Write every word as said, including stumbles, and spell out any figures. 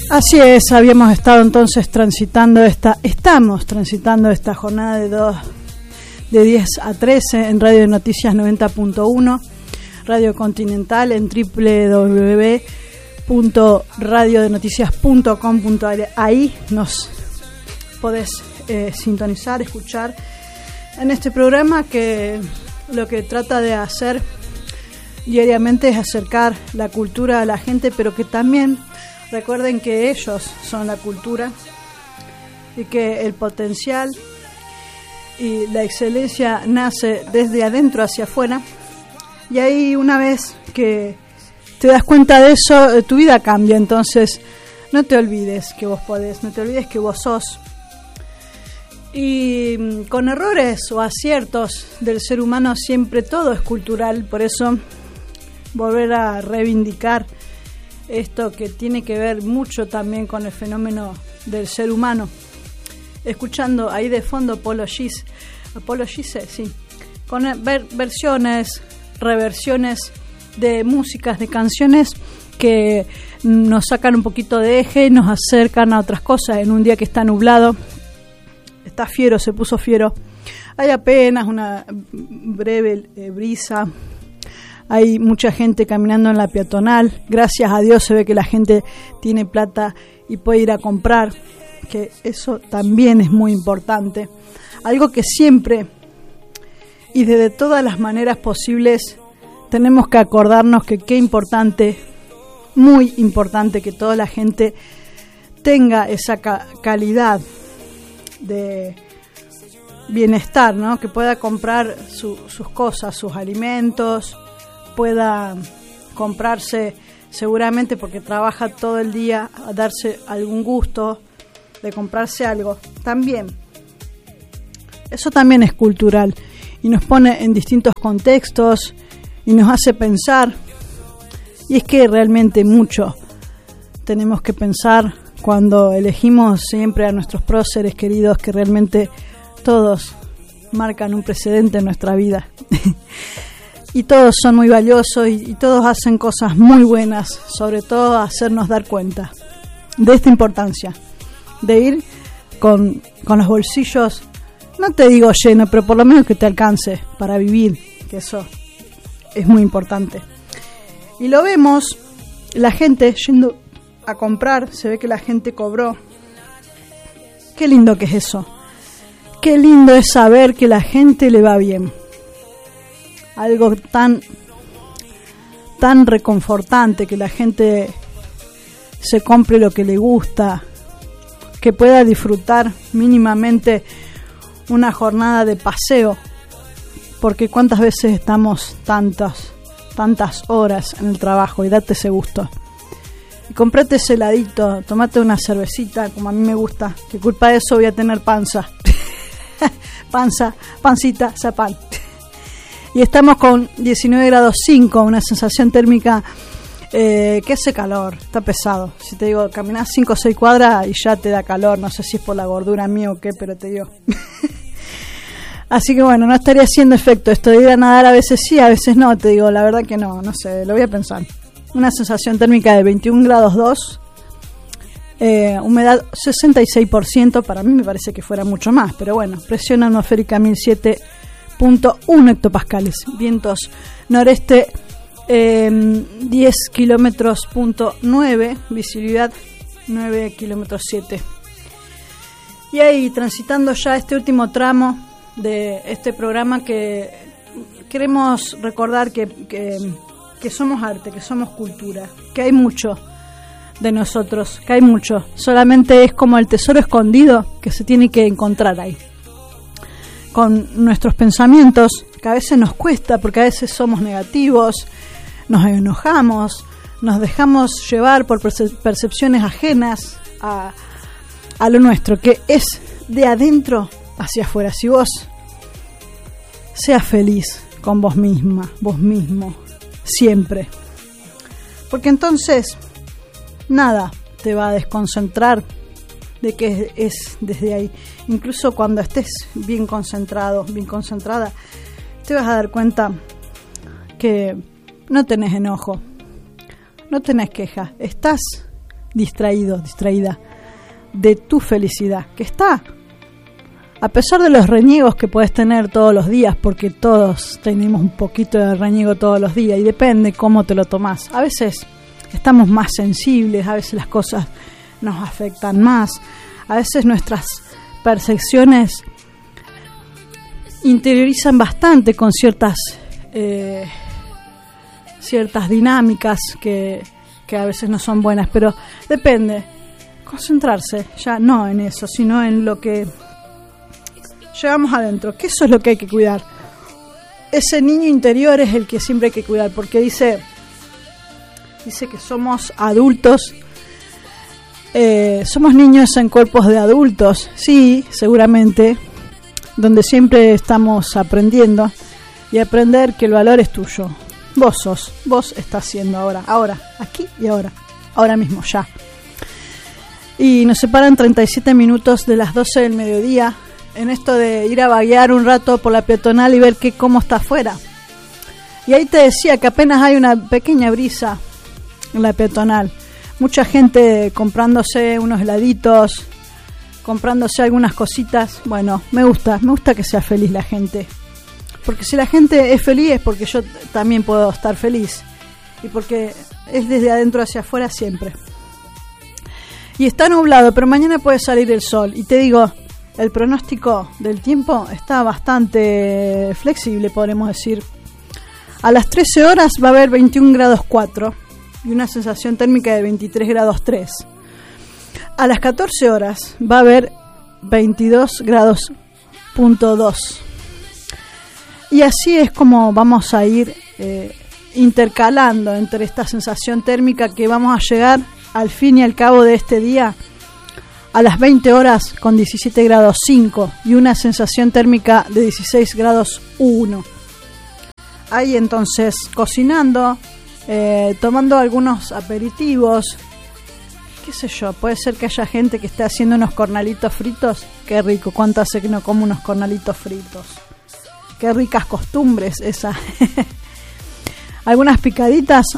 Así es, habíamos estado entonces transitando esta, estamos transitando esta jornada de dos, de diez a trece en Radio de Noticias noventa punto uno, Radio Continental en doble u doble u doble u punto radio de noticias punto com punto a r. Ahí nos podés eh, sintonizar, escuchar en este programa que lo que trata de hacer diariamente es acercar la cultura a la gente, pero que también recuerden que ellos son la cultura y que el potencial y la excelencia nace desde adentro hacia afuera. Y ahí, una vez que te das cuenta de eso, tu vida cambia. Entonces no te olvides que vos podés, no te olvides que vos sos. Y con errores o aciertos del ser humano siempre todo es cultural. Por eso volver a reivindicar esto que tiene que ver mucho también con el fenómeno del ser humano. Escuchando ahí de fondo Polo Gise, Polo Gise, sí, con ver, versiones, reversiones de músicas, de canciones que nos sacan un poquito de eje y nos acercan a otras cosas. En un día que está nublado, está fiero, se puso fiero, hay apenas una breve eh, brisa. Hay mucha gente caminando en la peatonal. Gracias a Dios se ve que la gente tiene plata y puede ir a comprar, que eso también es muy importante. Algo que siempre y de todas las maneras posibles tenemos que acordarnos que qué importante, muy importante que toda la gente tenga esa ca- calidad de bienestar, ¿no? Que pueda comprar su, sus cosas, sus alimentos, pueda comprarse seguramente porque trabaja todo el día a darse algún gusto de comprarse algo. También, eso también es cultural y nos pone en distintos contextos y nos hace pensar. Y es que realmente mucho tenemos que pensar cuando elegimos siempre a nuestros próceres queridos, que realmente todos marcan un precedente en nuestra vida. Y todos son muy valiosos y, y todos hacen cosas muy buenas, sobre todo hacernos dar cuenta de esta importancia, de ir con, con los bolsillos, no te digo lleno, pero por lo menos que te alcance para vivir, que eso es muy importante. Y lo vemos, la gente yendo a comprar, se ve que la gente cobró. Qué lindo que es eso, qué lindo es saber que la gente le va bien. Algo tan tan reconfortante, que la gente se compre lo que le gusta, que pueda disfrutar mínimamente una jornada de paseo, porque cuántas veces estamos tantas tantas horas en el trabajo, y date ese gusto. Y comprate ese heladito, tomate una cervecita, como a mí me gusta, que culpa de eso voy a tener panza. Panza, pancita, zapán. Y estamos con diecinueve grados cinco, una sensación térmica eh, que hace calor, está pesado. Si te digo, caminás cinco o seis cuadras y ya te da calor, no sé si es por la gordura mía o qué, pero te digo. Así que bueno, no estaría haciendo efecto esto de ir a nadar, a veces sí, a veces no, te digo, la verdad que no, no sé, lo voy a pensar. Una sensación térmica de veintiún grados dos, eh, humedad sesenta y seis por ciento, para mí me parece que fuera mucho más, pero bueno, presión atmosférica mil siete punto uno hectopascales, vientos noreste eh, diez kilómetros punto nueve, visibilidad nueve kilómetros siete. Y ahí, transitando ya este último tramo de este programa, que queremos recordar que, que, que somos arte, que somos cultura, que hay mucho de nosotros, que hay mucho, solamente es como el tesoro escondido que se tiene que encontrar ahí. Con nuestros pensamientos, que a veces nos cuesta, porque a veces somos negativos, nos enojamos, nos dejamos llevar por perce- percepciones ajenas a, a lo nuestro, que es de adentro hacia afuera. Si vos seas feliz con vos misma, vos mismo, siempre, porque entonces nada te va a desconcentrar de que es desde ahí. Incluso cuando estés bien concentrado, bien concentrada, te vas a dar cuenta que no tenés enojo, no tenés queja, estás distraído, distraída de tu felicidad, que está, a pesar de los reniegos que puedes tener todos los días, porque todos tenemos un poquito de reniego todos los días y depende cómo te lo tomás. A veces estamos más sensibles, a veces las cosas nos afectan más, a veces nuestras percepciones interiorizan bastante con ciertas eh, ciertas dinámicas que, que a veces no son buenas, pero depende, concentrarse ya no en eso, sino en lo que llevamos adentro, que eso es lo que hay que cuidar. Ese niño interior es el que siempre hay que cuidar, porque dice dice que somos adultos, eh, somos niños en cuerpos de adultos, sí, seguramente, donde siempre estamos aprendiendo, y aprender que el valor es tuyo. Vos sos, vos estás siendo ahora, ahora, aquí y ahora, ahora mismo, ya. Y nos separan treinta y siete minutos de las doce del mediodía, en esto de ir a vaguear un rato por la peatonal y ver que cómo está afuera. Y ahí te decía que apenas hay una pequeña brisa en la peatonal. Mucha gente comprándose unos heladitos, comprándose algunas cositas. Bueno, me gusta, me gusta que sea feliz la gente. Porque si la gente es feliz es porque yo también puedo estar feliz. Y porque es desde adentro hacia afuera siempre. Y está nublado, pero mañana puede salir el sol. Y te digo, el pronóstico del tiempo está bastante flexible, podremos decir. A las trece horas va a haber veintiún grados cuatro y una sensación térmica de veintitrés grados tres. A las catorce horas va a haber veintidós grados punto dos. Y así es como vamos a ir eh, intercalando entre esta sensación térmica que vamos a llegar al fin y al cabo de este día a las veinte horas con diecisiete grados cinco y una sensación térmica de dieciséis grados uno. Ahí entonces cocinando, eh, tomando algunos aperitivos, qué sé yo, puede ser que haya gente que esté haciendo unos cornalitos fritos. Qué rico, cuánto hace que no como unos cornalitos fritos. Qué ricas costumbres esa. Algunas picaditas